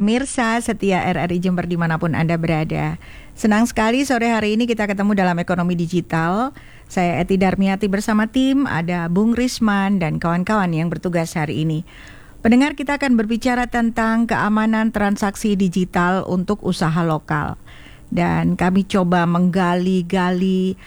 pemirsa setia RRI Jember dimanapun Anda berada. Senang sekali sore hari ini kita ketemu dalam Ekonomi Digital. Saya Eti Darmiati bersama tim, ada Bung Risman dan kawan-kawan yang bertugas hari ini. Pendengar, kita akan berbicara tentang keamanan transaksi digital untuk usaha lokal. Dan kami coba menggali-gali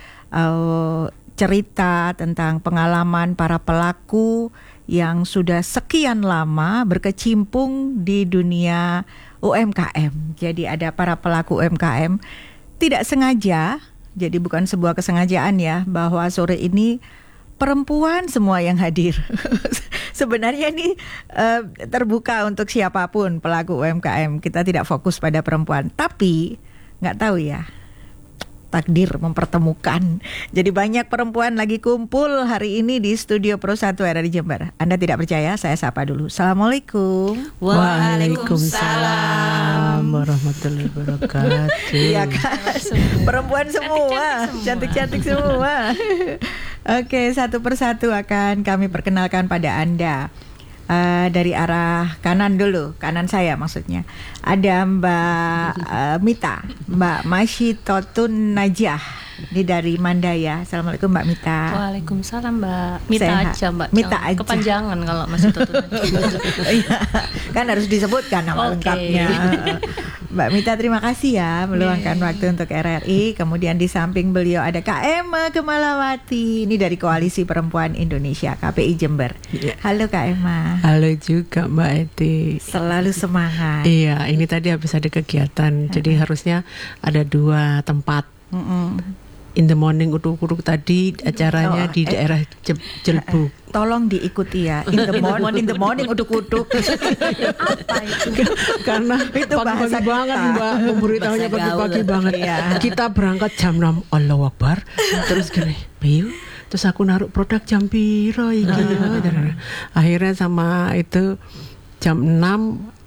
cerita tentang pengalaman para pelaku yang sudah sekian lama berkecimpung di dunia UMKM. Jadi ada para pelaku UMKM tidak sengaja, jadi bukan sebuah kesengajaan ya, bahwa sore ini perempuan semua yang hadir. Sebenarnya ini terbuka untuk siapapun pelaku UMKM. Kita tidak fokus pada perempuan, tapi nggak tahu ya, takdir mempertemukan. Jadi banyak perempuan lagi kumpul hari ini di studio Pro 1 RRI Jember. Anda tidak percaya? Saya sapa dulu. Assalamualaikum. Waalaikumsalam warahmatullahi wabarakatuh. Iya kan? Perempuan semua, cantik-cantik semua. Oke, satu persatu akan kami perkenalkan pada Anda. Dari arah kanan dulu, kanan saya maksudnya. Ada Mbak Mita, Mbak Masyitotun Najah. Ini dari Mandaya. Assalamualaikum Mbak Mita. Waalaikumsalam Mbak. Mita Sehat. aja Mbak. Mita aja. Kepanjangan kalau masih Totun. Kan harus disebutkan nama lengkapnya. Mbak Mita, terima kasih ya meluangkan waktu untuk RRI. Kemudian di samping beliau ada Kak Emma Kemalawati. Ini dari Koalisi Perempuan Indonesia KPI Jember. Halo Kak Emma. Halo juga Mbak Eti. Selalu semangat. Iya, ini tadi habis ada kegiatan. Jadi harusnya ada 2 tempat. In the morning uduk-uduk tadi acaranya di daerah Jelbuk. Tolong diikuti ya. In the morning uduk-uduk. Apa itu? Karena itu pagi-pagi banget Mbak, memberitahunya pagi-pagi banget. Iya. Kita berangkat jam 6, Allahu Akbar. Terus gini, Bayu, terus aku naruh produk jam piro iki. Akhirnya sama itu jam 6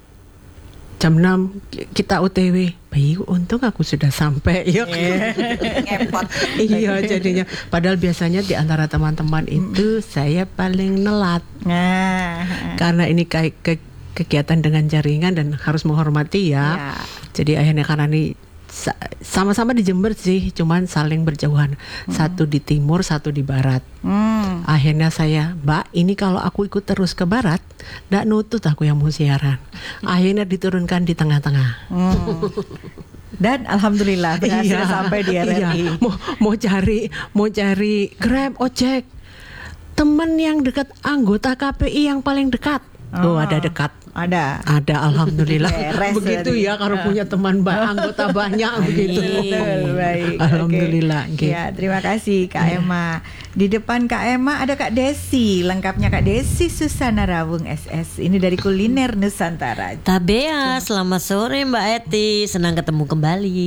kita OTW. Bayu, untung aku sudah sampai. Ngepot. Iya, jadinya padahal biasanya di antara teman-teman itu saya paling nelat. Karena ini kayak kegiatan dengan jaringan dan harus menghormati ya. Jadi akhirnya karena ini sama-sama di Jember sih, cuman saling berjauhan. Satu di timur, satu di barat. Akhirnya saya, Mbak, ini kalau aku ikut terus ke barat, nggak nutut aku yang mau siaran. Akhirnya diturunkan di tengah-tengah. Dan alhamdulillah berhasil sampai di RRI. Mau cari Grab, ojek. Teman yang dekat, anggota KPI yang paling dekat. Ada dekat. Ada alhamdulillah. Begitu dari, ya kalau punya teman anggota banyak begitu. Betul, baik. Alhamdulillah. Okay. Ya, terima kasih Kak Emma. Di depan Kak Emma ada Kak Desi. Lengkapnya Kak Desi Susana Rawung SS. Ini dari Kuliner Nusantara. Tabea, selamat sore Mbak Eti. Senang ketemu kembali.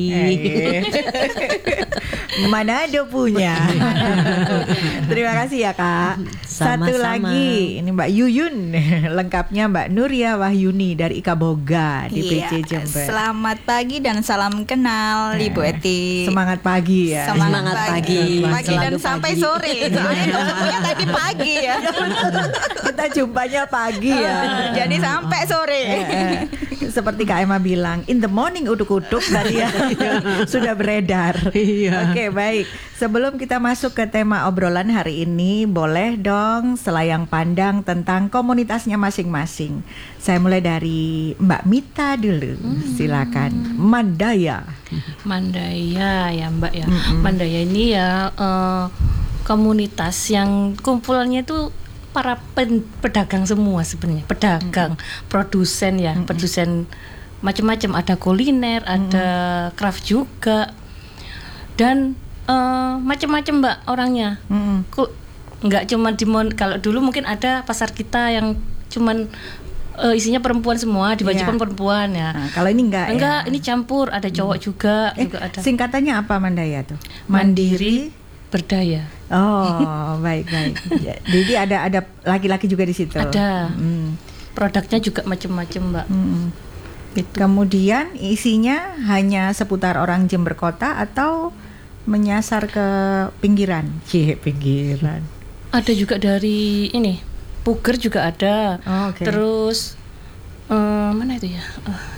Manado punya. Terima kasih ya Kak. Sama-sama. Satu lagi, ini Mbak Yuyun. Lengkapnya Mbak Nuria Wahyuni dari Ika Boga di PC Jember. Selamat pagi dan salam kenal Ibu Eti. Semangat pagi ya. Semangat pagi. Pagi dan Selalu sampai pagi. sore. Soalnya ketemunya tadi pagi ya. Kita jumpanya pagi ya. Jadi sampai sore. Seperti Kak Emma bilang, in the morning uduk-uduk tadi ya. Sudah beredar. Iya. Oke, baik. Sebelum kita masuk ke tema obrolan hari ini, boleh dong selayang pandang tentang komunitasnya masing-masing. Saya mulai dari Mbak Mita dulu. Silakan. Mandaya Ya Mbak ya. Mandaya ini ya komunitas yang kumpulannya itu para pedagang semua sebenarnya. Pedagang, produsen ya, produsen macam-macam, ada kuliner, ada craft juga. Dan macam-macam Mbak orangnya. Nggak cuma kalau dulu mungkin ada pasar kita yang cuman isinya perempuan semua, dibajukan perempuan ya. Nah, kalau ini enggak ya? Ini campur, ada cowok juga ada. Singkatannya apa Mandaya tuh? Mandiri Berdaya. Oh, baik. Jadi ada laki-laki juga di situ. Ada. Produknya juga macam-macam, Mbak. Gitu. Kemudian isinya hanya seputar orang Jember Kota atau menyasar ke pinggiran? Pinggiran. Ada juga dari ini, Puger juga ada. Oh, okay. Terus mana itu ya?